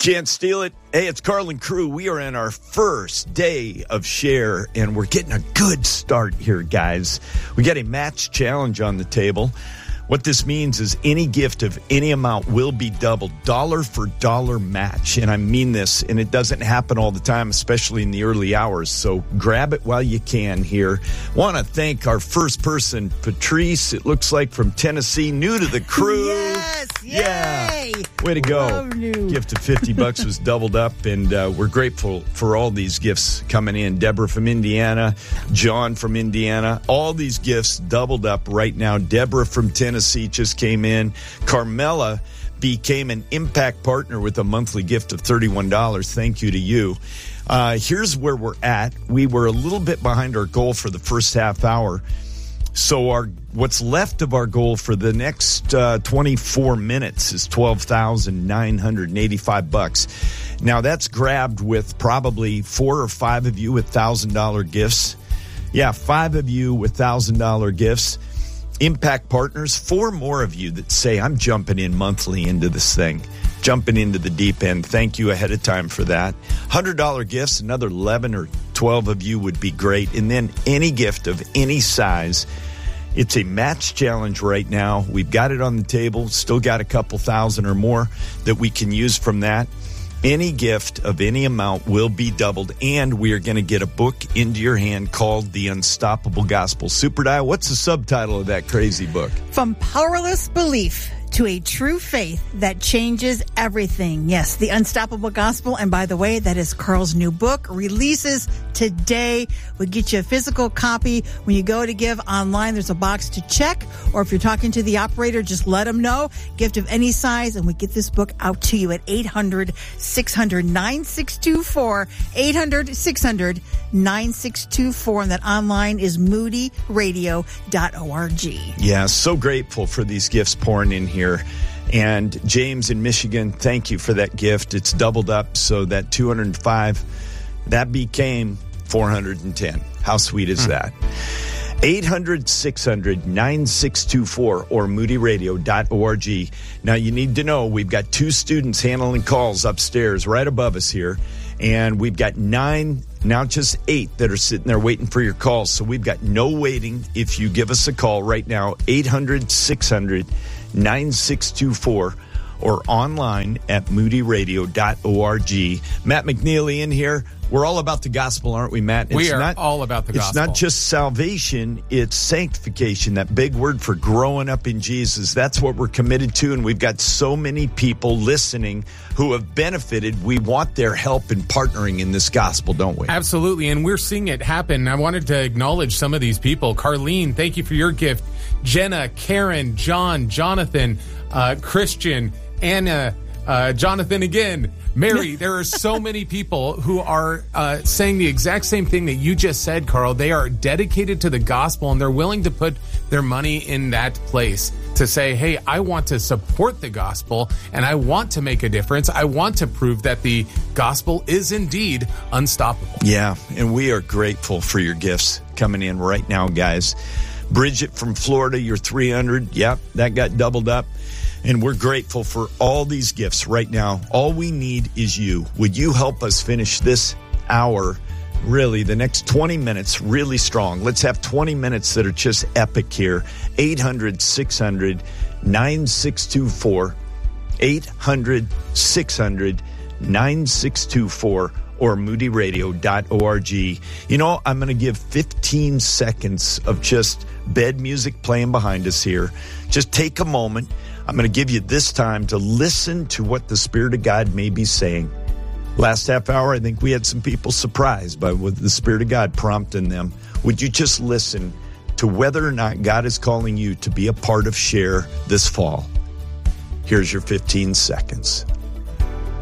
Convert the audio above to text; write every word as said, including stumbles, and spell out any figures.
Can't steal it. Hey, it's Carl and crew. We are in our first day of Share, and we're getting a good start here, guys. We got a match challenge on the table. What this means is any gift of any amount will be doubled, dollar for dollar match. And I mean this, and it doesn't happen all the time, especially in the early hours. So grab it while you can here. Want to thank our first person, Patrice, it looks like from Tennessee, new to the crew. Yes, yeah. Yay. Way to go. Love you. Gift of fifty bucks was doubled up, and uh, we're grateful for all these gifts coming in. Deborah from Indiana, John from Indiana, all these gifts doubled up right now. Deborah from Tennessee. Tennessee just came in. Carmela became an impact partner with a monthly gift of thirty-one dollars. Thank you to you. Uh, here's where we're at. We were a little bit behind our goal for the first half hour. So our what's left of our goal for the next uh, twenty-four minutes is twelve thousand nine hundred eighty-five bucks. Now that's grabbed with probably four or five of you with one thousand dollars gifts. Yeah, five of you with one thousand dollars gifts. Impact partners, four more of you that say, I'm jumping in monthly into this thing, jumping into the deep end. Thank you ahead of time for that. one hundred dollars gifts, another eleven or twelve of you would be great. And then any gift of any size. It's a match challenge right now. We've got it on the table, still got a couple thousand or more that we can use from that. Any gift of any amount will be doubled, and we are going to get a book into your hand called The Unstoppable Gospel. Super Dial, what's the subtitle of that crazy book? From Powerless Belief to a True Faith That Changes Everything. Yes, The Unstoppable Gospel. And by the way, that is Carl's new book. Releases today. We'll get you a physical copy. When you go to give online, there's a box to check. Or if you're talking to the operator, just let them know. Gift of any size. And we get this book out to you at eight hundred, six hundred, nine six two four. eight hundred, six hundred, nine six two four. And that online is moody radio dot org. Yeah, so grateful for these gifts pouring in here. And James in Michigan, thank you for that gift. It's doubled up, so that two hundred five, that became four hundred ten. How sweet is hmm. that? eight hundred, six hundred, nine six two four or moody radio dot org. Now, you need to know we've got two students handling calls upstairs right above us here, and we've got nine, now just eight that are sitting there waiting for your calls. So we've got no waiting. If you give us a call right now, eight hundred, six hundred, nine six two four or online at moody radio dot org. Matt McNeely in here. We're all about the gospel, aren't we, Matt? It's we are not, all about the gospel. It's not just salvation, it's sanctification, that big word for growing up in Jesus. That's what we're committed to, and we've got so many people listening who have benefited. We want their help in partnering in this gospel, don't we? Absolutely, and we're seeing it happen. I wanted to acknowledge some of these people. Carlene, thank you for your gift. Jenna, Karen, John, Jonathan, uh, Christian, Anna, uh, Jonathan again, Mary. There are so many people who are uh, saying the exact same thing that you just said, Carl. They are dedicated to the gospel, and they're willing to put their money in that place to say, hey, I want to support the gospel, and I want to make a difference. I want to prove that the gospel is indeed unstoppable. Yeah, and we are grateful for your gifts coming in right now, guys. Bridget from Florida, you're three hundred. Yep, that got doubled up. And we're grateful for all these gifts right now. All we need is you. Would you help us finish this hour, really, the next twenty minutes, really strong? Let's have twenty minutes that are just epic here. eight hundred, six hundred, nine six two four. eight hundred, six hundred, nine six two four. Or moody radio dot org. You know, I'm going to give fifteen seconds of just bed music playing behind us here. Just take a moment. I'm going to give you this time to listen to what the Spirit of God may be saying. Last half hour, I think we had some people surprised by what the Spirit of God prompting them. Would you just listen to whether or not God is calling you to be a part of Share this fall? Here's your fifteen seconds.